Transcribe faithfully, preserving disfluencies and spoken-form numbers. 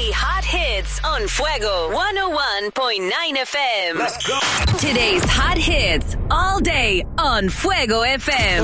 Daily Hot Hits on Fuego one oh one point nine F M. Let's go. Today's Hot Hits all day on Fuego F M.